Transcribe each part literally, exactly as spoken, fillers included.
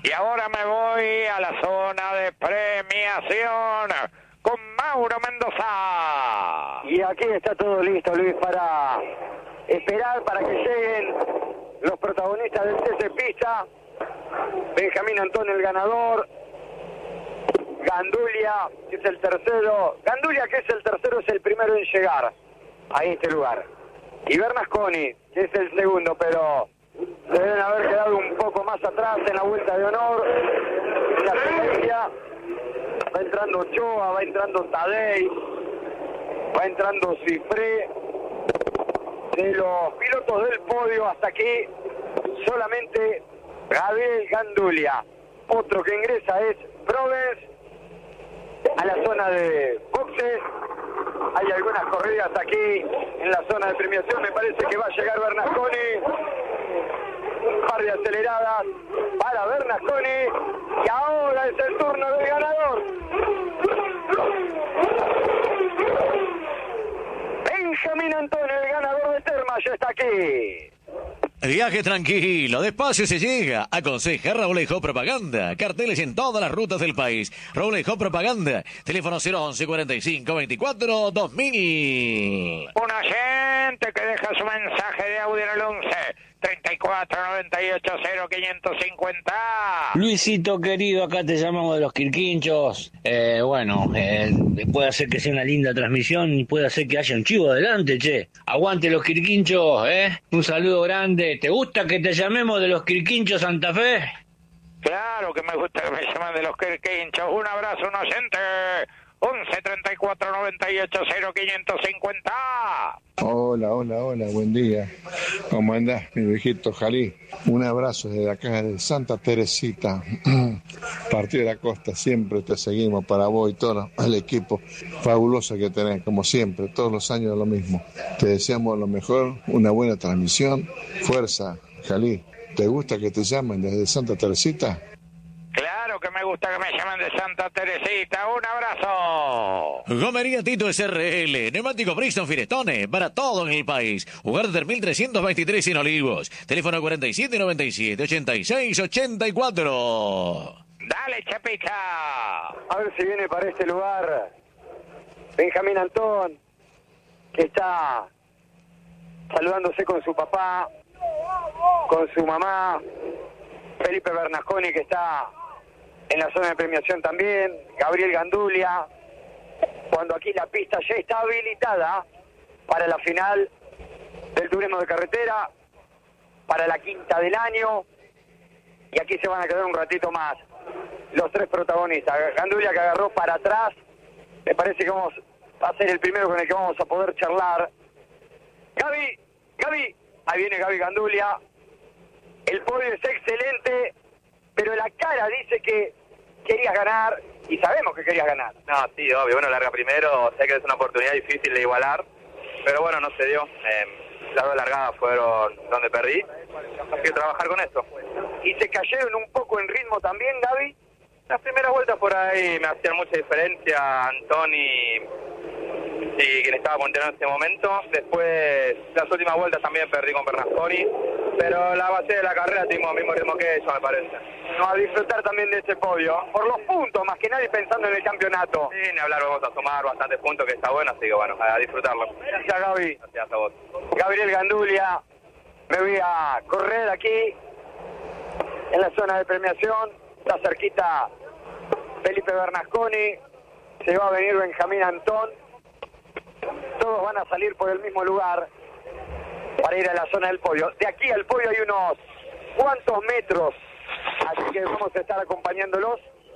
Y ahora me voy a la zona de premiación con Mauro Mendoza. Y aquí está todo listo, Luis, para esperar para que lleguen los protagonistas del T C Pista. Benjamín Antón, el ganador. Gandulia, que es el tercero. Gandulia, que es el tercero, es el primero en llegar a este lugar. Y Bernasconi, que es el segundo, pero deben haber quedado un poco más atrás en la vuelta de honor. En la secuencia va entrando Ochoa, va entrando Tadei, va entrando Cifré. De los pilotos del podio hasta aquí, solamente Gabriel Gandulia. Otro que ingresa es Provence a la zona de boxes. Hay algunas corridas aquí en la zona de premiación. Me parece que va a llegar Bernasconi. Un par de aceleradas para Bernasconi. Y ahora es el turno del ganador. Benjamín Antón, el ganador de Terma, ya está aquí. Viaje tranquilo, despacio se llega. Aconseja Roblejo Propaganda. Carteles en todas las rutas del país. Roblejo Propaganda. Teléfono cero once cuarenta y cinco veinticuatro dos mil. Un oyente que deja su mensaje de audio en el once treinta y cuatro noventa y ocho cero quinientos cincuenta. Luisito querido, acá te llamamos de los Quirquinchos. Eh, bueno, eh, puede ser que sea una linda transmisión y puede ser que haya un chivo adelante, che. Aguante los Quirquinchos, ¿eh? Un saludo grande. ¿Te gusta que te llamemos de los Quirquinchos Santa Fe? Claro que me gusta que me llamen de los Quirquinchos. Un abrazo, un oyente. once treinta y cuatro noventa y ocho cero quinientos cincuenta. Hola, hola, hola, buen día. ¿Cómo andás, mi viejito Jalí? Un abrazo desde acá, de Santa Teresita, Partido de la Costa. Siempre te seguimos para vos y todo el equipo fabuloso que tenés, como siempre, todos los años lo mismo. Te deseamos lo mejor, una buena transmisión. Fuerza, Jalí. ¿Te gusta que te llamen desde Santa Teresita? Claro que me gusta que me llamen de Santa Teresita. Un abrazo. Gomería Tito S R L. Neumático Bristol Firestone. Para todo en el país. Ugarte mil trescientos veintitrés en Olivos. Teléfono cuarenta y siete noventa y siete ochenta y seis ochenta y cuatro. Dale, Chapita. A ver si viene para este lugar Benjamín Antón, que está saludándose con su papá, con su mamá. Felipe Bernasconi, que está en la zona de premiación también. Gabriel Gandulia. Cuando aquí la pista ya está habilitada para la final del turismo de carretera, para la quinta del año. Y aquí se van a quedar un ratito más los tres protagonistas. Gandulia, que agarró para atrás. Me parece que vamos a ser el primero con el que vamos a poder charlar. Gaby, Gaby. Ahí viene Gaby Gandulia. El podio es excelente, pero la cara dice que querías ganar, y sabemos que querías ganar. No, sí, obvio, bueno, larga primero, sé que es una oportunidad difícil de igualar, pero bueno, no se dio. Eh, las dos largadas fueron donde perdí, hay que trabajar con esto. ¿Y se cayeron un poco en ritmo también, Gaby? Las primeras vueltas por ahí me hacían mucha diferencia, Antoni y quien estaba punteando en ese momento. Después, las últimas vueltas también perdí con Bernasconi, pero la base de la carrera tuvimos el mismo ritmo que ellos, me parece. No, a disfrutar también de este podio, por los puntos, más que nadie pensando en el campeonato. Sí, ni hablar, vamos a sumar bastantes puntos, que está bueno, así que bueno, a disfrutarlo. Gracias, Gaby. Gracias a vos. Gabriel Gandulia, me voy a correr aquí, en la zona de premiación, está cerquita Felipe Bernasconi, se va a venir Benjamín Antón. Todos van a salir por el mismo lugar para ir a la zona del podio. De aquí al podio hay unos cuantos metros, así que vamos a estar acompañándolos.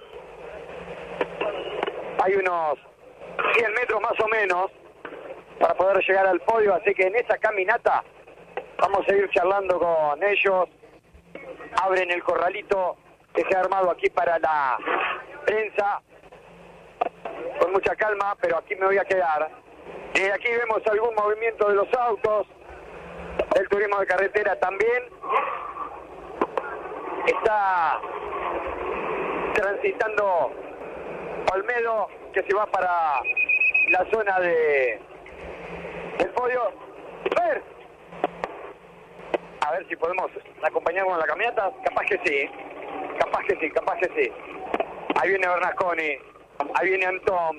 Hay unos cien metros más o menos para poder llegar al podio, así que en esa caminata vamos a ir charlando con ellos. Abren el corralito que se ha armado aquí para la prensa, con mucha calma, pero aquí me voy a quedar. Desde aquí vemos algún movimiento de los autos, el turismo de carretera también. Está transitando Olmedo, que se va para la zona de del podio. A ver, a ver si podemos acompañarnos en la caminata, capaz que sí. capaz que sí, capaz que sí. Ahí viene Bernasconi, ahí viene Antón.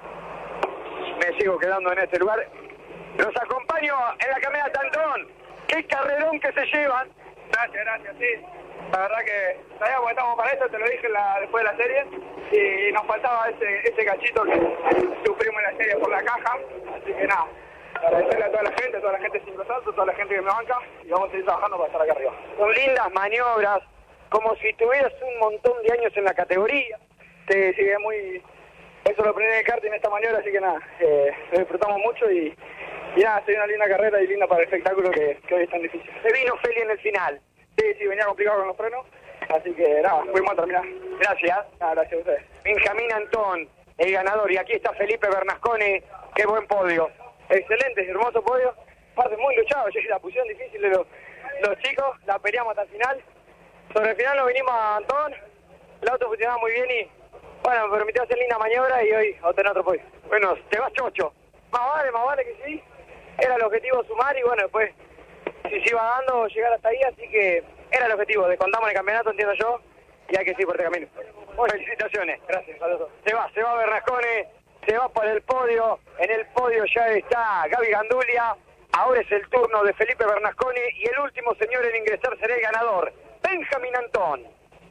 Me sigo quedando en este lugar. Los acompaño en la caminata, Antón. ¡Qué carrerón que se llevan! Gracias, gracias, sí. La verdad que sabíamos que estábamos para esto, te lo dije en la, después de la serie. Y nos faltaba ese, ese cachito que sufrimos en la serie por la caja. Así que nada, agradecerle a toda la gente, a toda la gente sin salto, a toda la gente que me banca. Y vamos a seguir trabajando para estar acá arriba. Son lindas maniobras, como si tuvieras un montón de años en la categoría. Sí, sí, es muy... Eso lo aprendí de karting en esta maniobra, así que nada, eh, lo disfrutamos mucho y, y nada, sería una linda carrera y linda para el espectáculo que, que hoy es tan difícil. Se vino Feli en el final. Sí, sí, venía complicado con los frenos, así que nada, fuimos a terminar. Gracias. Nada, gracias a ustedes. Benjamín Antón, el ganador. Y aquí está Felipe Bernasconi. Qué buen podio. Excelente, hermoso podio. Parte muy luchado, yo la pusieron difícil de los, los chicos, la peleamos hasta el final. Sobre el final nos vinimos a Antón, el auto funcionaba muy bien y bueno, me permitió hacer linda maniobra y hoy obtener otro podio. Bueno, te vas chocho. Más vale, más vale que sí. Era el objetivo sumar y bueno, después si se iba dando llegar hasta ahí, así que era el objetivo, descontamos el campeonato, entiendo yo, y hay que seguir por este camino. Bueno, felicitaciones. Gracias, saludos. Se va, se va Bernasconi, se va por el podio. En el podio ya está Gaby Gandulia. Ahora es el turno de Felipe Bernasconi y el último señor en ingresar será el ganador, Benjamín Antón.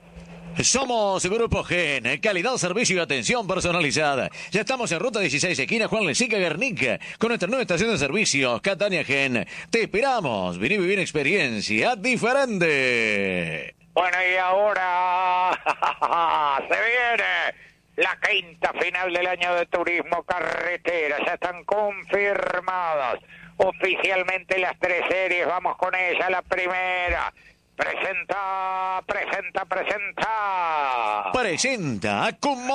Somos Grupo Gen, calidad, servicio y atención personalizada. Ya estamos en ruta dieciséis, esquina Juan Lezica, Guernica, con nuestra nueva estación de servicio, Catania Gen. Te esperamos, vení a vivir experiencia diferente. Bueno, y ahora se viene la quinta final del año de turismo carretera. Ya están confirmadas oficialmente las tres series. Vamos con ella, la primera. Presenta, presenta, presenta. Presenta Kun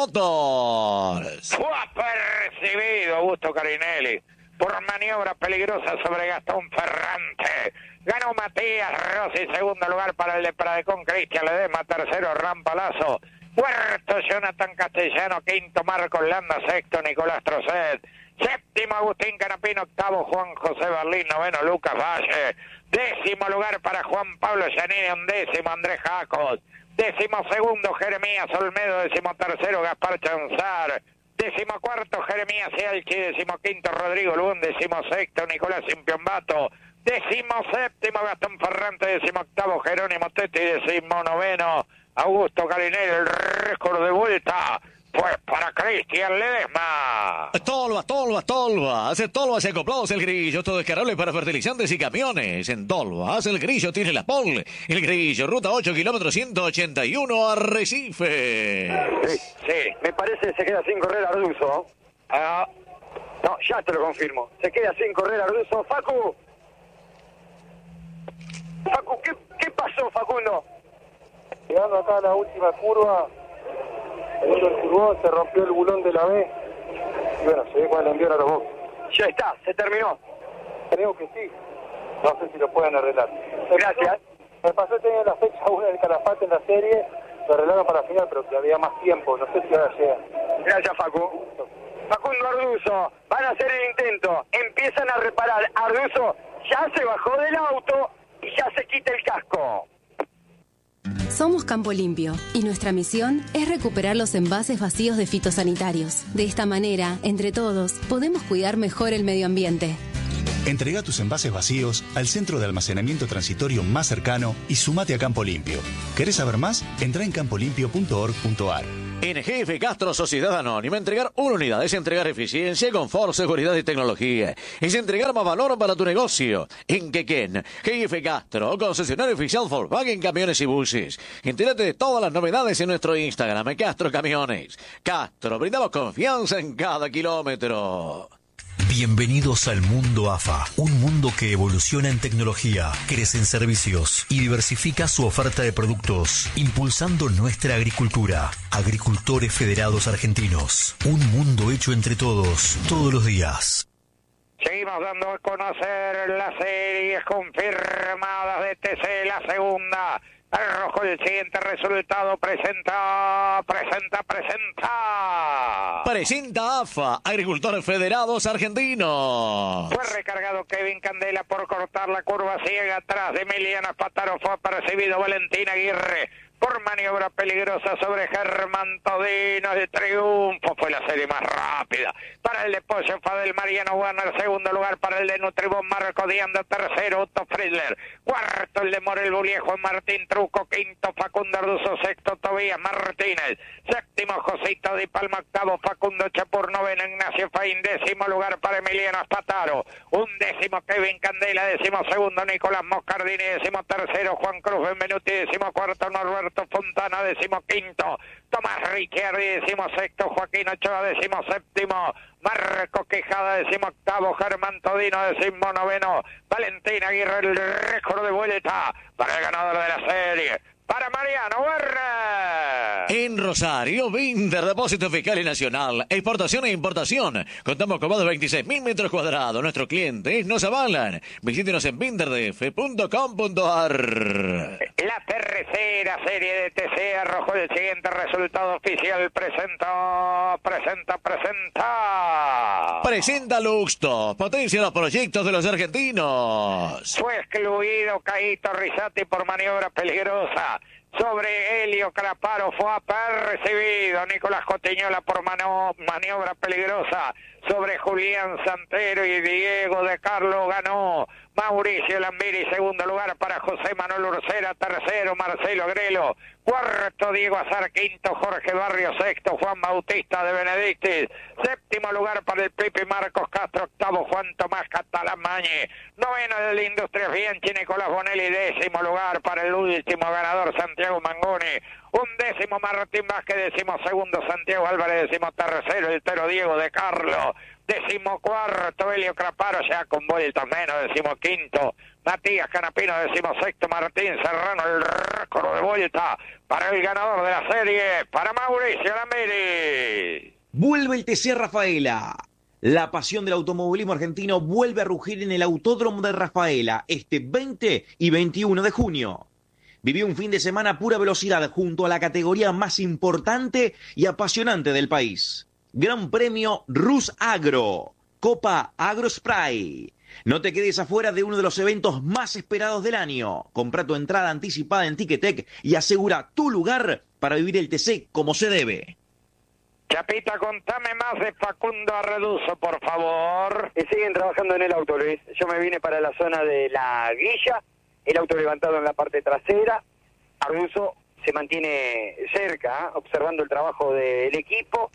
Motors. Fue apercibido Augusto Carinelli por maniobra peligrosa sobre Gastón Ferrante. Ganó Matías Rossi, segundo lugar para el de Pradecón, Cristian Ledesma, tercero Rampalazo. Cuarto Jonathan Castellano, quinto Marcos Landa, sexto Nicolás Trocet. Séptimo Agustín Canapino, octavo Juan José Berlín, noveno Lucas Valle. Décimo lugar para Juan Pablo Giannini, undécimo Andrés Jacos. Décimo segundo Jeremías Olmedo, décimo tercero Gaspar Chanzar. Décimo cuarto Jeremías Cialchi, décimo quinto Rodrigo Lund, décimo sexto Nicolás Impiombato. Décimo séptimo Gastón Ferrante, décimo octavo Jerónimo Tetti, décimo noveno Augusto Carinelli. El récord de vuelta pues para Cristian Ledesma. Tolva, Tolva, Tolva. Hace Tolva, se acoplados el grillo. Todo descargable para fertilizantes y camiones. En Tolva, hace el grillo, tiene la pole. El grillo, ruta ocho, kilómetros ciento ochenta y uno, Arrecife. Sí, sí, me parece que se queda sin correr Arduzo. Ah, no, ya te lo confirmo. Se queda sin correr Arduzo. Facu. Facu, ¿qué, qué pasó, Facundo? Llegando acá a la última curva, el curvó, se rompió el bulón de la B y bueno, se ve cuando enviaron a los boxes. Ya está, se terminó. Creo que sí, no sé si lo pueden arreglar. Gracias. Me pasó tenía la fecha una del Calafate en la serie, lo arreglaron para la final, pero que había más tiempo, no sé si ahora llega. Gracias, Facu. Facundo Arduzo, van a hacer el intento, empiezan a reparar. Arduzo ya se bajó del auto y ya se quita el casco. Somos Campo Limpio y nuestra misión es recuperar los envases vacíos de fitosanitarios. De esta manera, entre todos, podemos cuidar mejor el medio ambiente. Entrega tus envases vacíos al centro de almacenamiento transitorio más cercano y sumate a Campo Limpio. ¿Querés saber más? Entra en campo limpio punto org punto ar. En G F Castro Sociedad Anónima, entregar una unidad es entregar eficiencia, confort, seguridad y tecnología. Es entregar más valor para tu negocio. En Quequén, G F Castro, concesionario oficial Volkswagen Camiones y Buses. Entérate de todas las novedades en nuestro Instagram, Castro Camiones. Castro, brindamos confianza en cada kilómetro. Bienvenidos al mundo A F A, un mundo que evoluciona en tecnología, crece en servicios y diversifica su oferta de productos, impulsando nuestra agricultura. Agricultores Federados Argentinos, un mundo hecho entre todos, todos los días. Seguimos dando a conocer las series confirmadas de T C, la segunda. Arrojó el siguiente resultado. Presenta, presenta, presenta. Presenta A F A, Agricultores Federados Argentinos. Fue recargado Kevin Candela por cortar la curva ciega atrás de Emiliano Espataro. Fue percibido Valentín Aguirre. por maniobra peligrosa sobre Germán Todino. El triunfo fue la serie más rápida para el de Pollo Fadel Mariano Werner, segundo lugar para el de Nutribón Marco Dianda, tercero Otto Friedler, cuarto el de Morel Buliejo Martín Truco, quinto Facundo Arduzo, sexto Tobías Martínez, séptimo Josito Di Palma, octavo Facundo Chapur, noveno Ignacio Faín, décimo lugar para Emiliano Espataro, un décimo Kevin Candela, décimo segundo Nicolás Moscardini, décimo tercero Juan Cruz Benvenuti, décimo cuarto Norberto Fontana, décimo quinto Tomás Ricciardi, décimo sexto Joaquín Ochoa, décimo séptimo Marco Quejada, décimo octavo Germán Todino, décimo noveno Valentín Aguirre, el récord de vuelta para el ganador de la serie, para Mariano Werner. En Rosario, Binder, Depósito Fiscal y Nacional, exportación e importación. Contamos con más de veintiséis mil metros cuadrados. Nuestros clientes nos avalan. Visítenos en binder d f punto com punto a r. La tercera serie de T C arrojó el siguiente resultado oficial. Presenta, presenta, presenta. Presenta Luxto. Potencia los proyectos de los argentinos. Fue excluido Caíto Risati por maniobra peligrosa sobre Helio Craparo, fue apercibido Nicolás Cotiñola por mano, maniobra peligrosa sobre Julián Santero y Diego de Carlo. Ganó Mauricio Lambiri, segundo lugar para José Manuel Ursera, tercero Marcelo Grelo, cuarto Diego Azar, quinto Jorge Barrio, sexto Juan Bautista de Benedictis, séptimo lugar para el Pipi Marcos Castro, octavo Juan Tomás Catalán Mañe, noveno de la Industria Bianchi Nicolás Bonelli, décimo lugar para el último ganador Santiago Mangoni, un décimo Martín Vázquez, décimo segundo Santiago Álvarez, décimo tercero el Tero Diego de Carlo, décimo cuarto Helio Craparo, ya con vueltas menos, décimo quinto Matías Canapino, décimo sexto Martín Serrano, el récord de vuelta para el ganador de la serie, para Mauricio Lambiri. Vuelve el T C Rafaela. La pasión del automovilismo argentino vuelve a rugir en el Autódromo de Rafaela este veinte y veintiuno de junio. Vivió un fin de semana a pura velocidad junto a la categoría más importante y apasionante del país. Gran Premio Rus Agro, Copa AgroSpray. No te quedes afuera de uno de los eventos más esperados del año. Compra tu entrada anticipada en Ticketek y asegura tu lugar para vivir el T C como se debe. Chapita, contame más de Facundo Arreduzo, por favor. Y siguen trabajando en el auto, Luis. Yo me vine para la zona de la grilla, el auto levantado en la parte trasera. Arreduzo se mantiene cerca, ¿eh? observando el trabajo del equipo.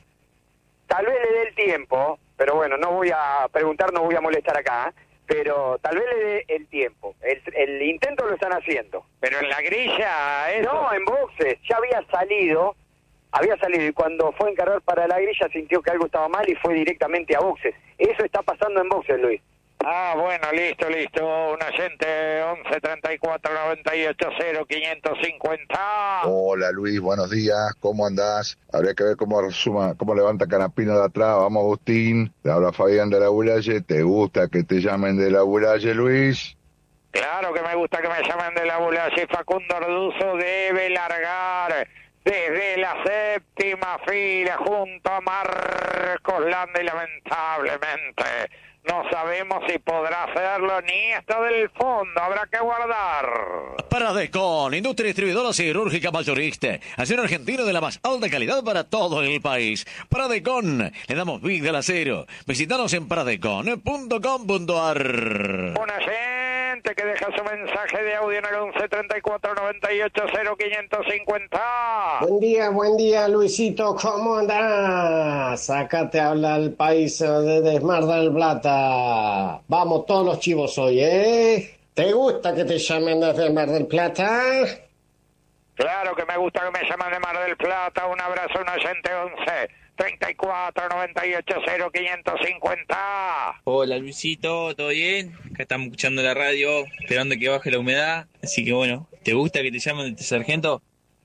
Tal vez le dé el tiempo, pero bueno, no voy a preguntar, no voy a molestar acá, ¿eh? pero tal vez le dé el tiempo. El, el intento lo están haciendo. Pero en la grilla, eso... No, en boxes. Ya había salido, había salido y cuando fue a encargar para la grilla sintió que algo estaba mal y fue directamente a boxes. Eso está pasando en boxes, Luis. Ah, bueno, listo, listo. Un agente once treinta y cuatro noventa y ocho cero quinientos cincuenta. Hola Luis, buenos días, ¿cómo andás? Habría que ver cómo suma, cómo levanta Canapino de atrás. Vamos, Agustín. Te habla Fabián de la Bulalle. ¿Te gusta que te llamen de la Bulalle, Luis? Claro que me gusta que me llamen de la Bulalle. Facundo Arreduzo debe largar desde la séptima fila junto a Marcos Landa y lamentablemente no sabemos si podrá hacerlo ni hasta del fondo, habrá que guardar. Paradecon, industria distribuidora cirúrgica mayorista, acero argentino de la más alta calidad para todo el país. Paradecon, le damos vida al acero. Visítanos en paradecon punto com punto a r. Una gente que deja su mensaje de audio en el once treinta y cuatro noventa y ocho cero quinientos cincuenta. Buen día, buen día, Luisito, ¿cómo andás? Acá te habla el país de Mar del Plata. Vamos todos los chivos hoy, ¿eh? ¿Te gusta que te llamen desde Mar del Plata? Claro que me gusta que me llamen de Mar del Plata. Un abrazo, un oyente once treinta y cuatro noventa y ocho cero quinientos cincuenta. Hola Luisito, ¿todo bien? Acá estamos escuchando la radio, esperando que baje la humedad. Así que bueno, ¿te gusta que te llamen de sargento?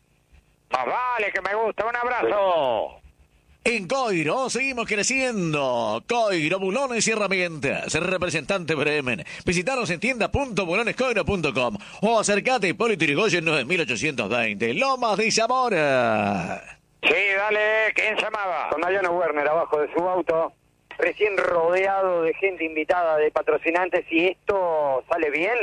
Más vale que me gusta, un abrazo. En Coiro seguimos creciendo. Coiro, bulones y herramientas. Representante Bremen. Visitanos en tienda punto bulones coiro punto com o acercate a Hipólito Yrigoyen nueve mil ochocientos veinte, Lomas de Zamora. Sí, dale, ¿quién llamaba? Con Mariano Werner abajo de su auto, recién rodeado de gente invitada, de patrocinantes. Si esto sale bien,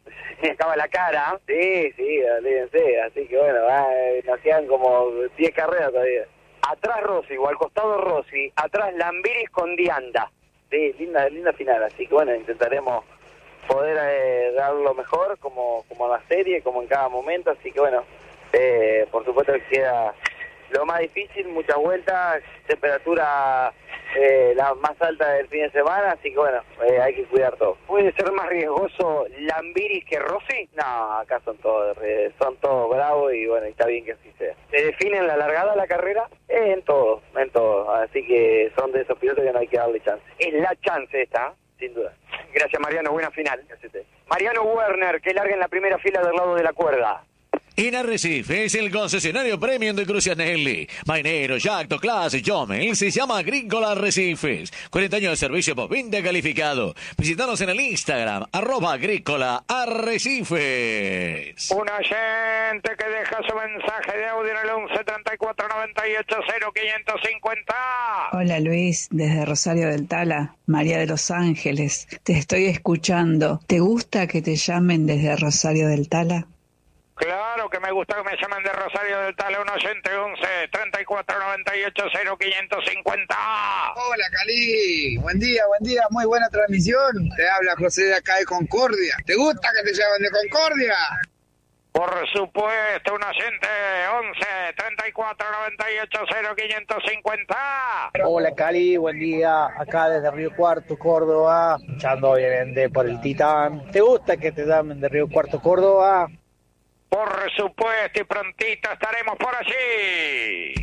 se me acaba la cara. Sí, sí, olvídense. Así que bueno, eh, nos quedan como diez carreras todavía. Atrás Rossi, o al costado Rossi, atrás Lambiris con Dianda. Sí, linda, linda final. Así que bueno, intentaremos poder eh, dar lo mejor, como, como en la serie, como en cada momento. Así que bueno, eh, por supuesto que queda lo más difícil, muchas vueltas, temperatura eh, la más alta del fin de semana, así que bueno, eh, hay que cuidar todo. ¿Puede ser más riesgoso Lambiris que Rossi? No, acá son todos eh, son todos bravos y bueno, está bien que así sea. ¿Se define en la largada la carrera? Eh, en todo, en todo, así que son de esos pilotos que no hay que darle chance. Es la chance esta, sin duda. Gracias Mariano, buena final. Mariano Werner, que larga en la primera fila del lado de la cuerda. En Arrecife es el concesionario premium de Crucianelli. Mainero, Jacto, Clase, Jomel. Se llama Agrícola Arrecifes. cuarenta años de servicio postventa calificado. Visítanos en el Instagram, arroba Agrícola Arrecifes. Un oyente que deja su mensaje de audio en el once treinta y cuatro noventa y ocho cero quinientos cincuenta. Hola Luis, desde Rosario del Tala, María de los Ángeles. Te estoy escuchando. ¿Te gusta que te llamen desde Rosario del Tala? Claro que me gusta que me llamen de Rosario del Tala, un oyente once treinta y cuatro noventa y ocho cero quinientos cincuenta. Hola Cali, buen día, buen día, muy buena transmisión. Te habla José de acá de Concordia. ¿Te gusta que te llamen de Concordia? Por supuesto, un oyente once treinta y cuatro noventa y ocho cero quinientos cincuenta. Hola Cali, buen día, acá desde Río Cuarto, Córdoba, escuchando obviamente por el Titán. ¿Te gusta que te llamen de Río Cuarto, Córdoba? Por supuesto, y prontito estaremos por allí.